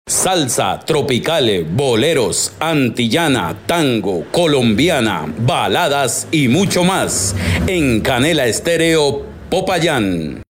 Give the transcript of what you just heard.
Salsa, tropicales, boleros, antillana, tango, colombiana, baladas y mucho más en Canela Estéreo Popayán.